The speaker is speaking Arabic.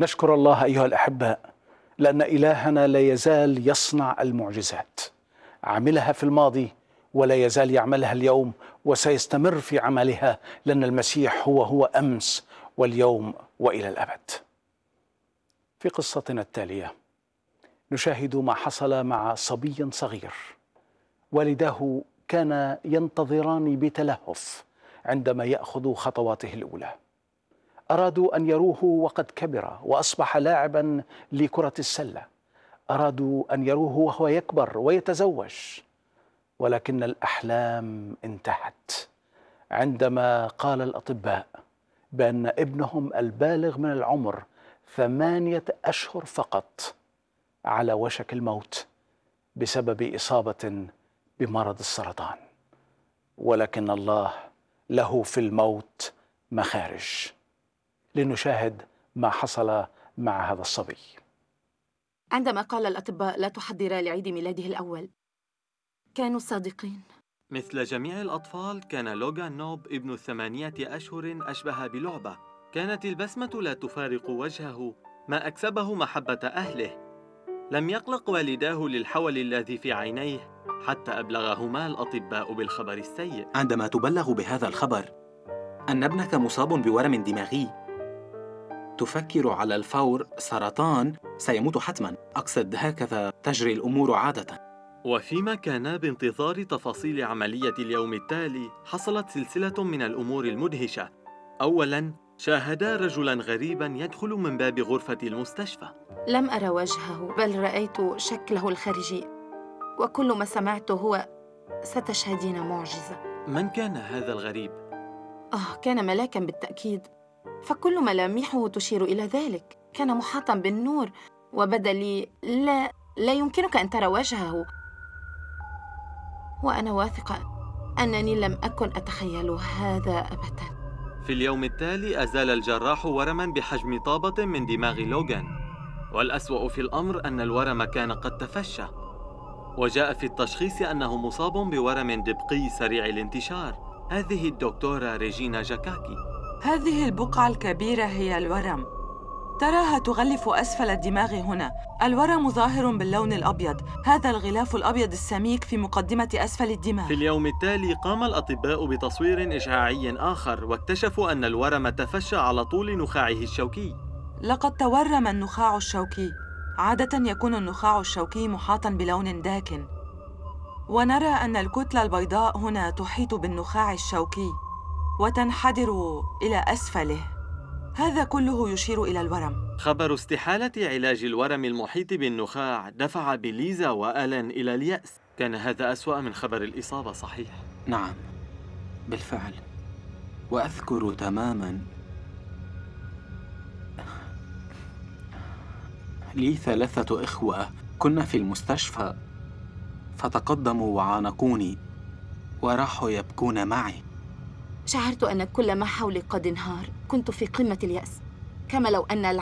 نشكر الله أيها الأحباء، لأن إلهنا لا يزال يصنع المعجزات، عملها في الماضي ولا يزال يعملها اليوم وسيستمر في عملها، لأن المسيح هو أمس واليوم وإلى الأبد. في قصتنا التالية نشاهد ما حصل مع صبي صغير، والداه كان ينتظران بتلهف عندما يأخذ خطواته الأولى. أرادوا أن يروه وقد كبر وأصبح لاعبا لكرة السلة، أرادوا أن يروه وهو يكبر ويتزوج، ولكن الأحلام انتهت عندما قال الأطباء بأن ابنهم البالغ من العمر 8 أشهر فقط على وشك الموت بسبب إصابة بمرض السرطان. ولكن الله له في الموت مخارج. لنشاهد ما حصل مع هذا الصبي. عندما قال الأطباء لا تحضر لعيد ميلاده الأول، كانوا صادقين. مثل جميع الأطفال، كان لوغان نوب ابن 8 أشهر أشبه بلعبة. كانت البسمة لا تفارق وجهه، ما أكسبه محبة أهله. لم يقلق والداه للحول الذي في عينيه حتى أبلغهما الأطباء بالخبر السيء. عندما تبلغ بهذا الخبر أن ابنك مصاب بورم دماغي، تفكر على الفور سرطان، سيموت حتما. أقصد هكذا تجري الأمور عادة. وفيما كانا بانتظار تفاصيل عملية اليوم التالي، حصلت سلسلة من الأمور المدهشة. أولاً، شاهدا رجلاً غريباً يدخل من باب غرفة المستشفى. لم أرى وجهه، بل رأيت شكله الخارجي، وكل ما سمعته هو ستشهدين معجزة. من كان هذا الغريب؟ كان ملاكاً بالتأكيد، فكل ملامحه تشير إلى ذلك. كان محاطاً بالنور، وبدا لي لا يمكنك أن ترى وجهه، وأنا واثقة أنني لم أكن أتخيل هذا أبداً. في اليوم التالي أزال الجراح ورماً بحجم طابة من دماغ لوغان، والأسوأ في الأمر أن الورم كان قد تفشى، وجاء في التشخيص أنه مصاب بورم دبقي سريع الانتشار. هذه الدكتورة ريجينا جاكاكي. هذه البقعة الكبيرة هي الورم، تراها تغلف أسفل الدماغ هنا. الورم ظاهر باللون الأبيض، هذا الغلاف الأبيض السميك في مقدمة أسفل الدماغ. في اليوم التالي قام الأطباء بتصوير إشعاعي آخر، واكتشفوا أن الورم تفشى على طول نخاعه الشوكي. لقد تورم النخاع الشوكي. عادة يكون النخاع الشوكي محاطاً بلون داكن، ونرى أن الكتلة البيضاء هنا تحيط بالنخاع الشوكي وتنحدر إلى أسفله. هذا كله يشير إلى الورم. خبر استحالة علاج الورم المحيط بالنخاع دفع بليزا وآلان إلى اليأس. كان هذا أسوأ من خبر الإصابة، صحيح؟ نعم بالفعل، وأذكر تماماً لي 3 إخوة كنا في المستشفى، فتقدموا وعانقوني وراحوا يبكون معي. شعرت أن كل ما حولي قد انهار. كنت في قمة اليأس، كما لو أن